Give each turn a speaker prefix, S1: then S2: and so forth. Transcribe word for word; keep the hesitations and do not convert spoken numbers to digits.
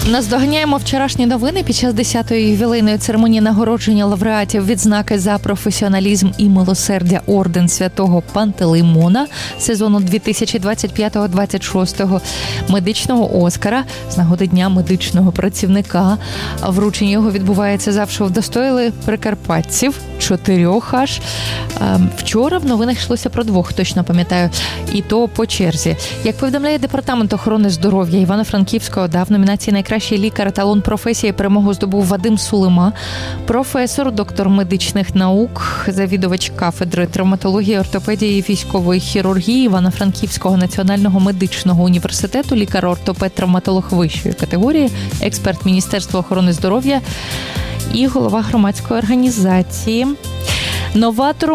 S1: Наздоганяємо вчорашні новини під час десятої ювілейної церемонії нагородження лауреатів відзнаки за професіоналізм і милосердя орден Святого Пантелеймона сезону дві тисячі двадцять п'ятого - двадцять шостого, медичного Оскара з нагоди Дня медичного працівника. Вручення його відбувається завжди вдостоїли прикарпатців, чотирьох аж. Вчора в новинах йшлося про двох, точно пам'ятаю, і то по черзі. Як повідомляє Департамент охорони здоров'я Івано-Франківської ОДА, в номінації «Найкращий лікар, еталон професії» перемогу здобув Вадим Сулима, професор, доктор медичних наук, завідувач кафедри травматології, ортопедії і військової хірургії Івано-Франківського національного медичного університету, лікар-ортопед-травматолог вищої категорії, експерт Міністерства охорони здоров'я і голова громадської організації. Новатором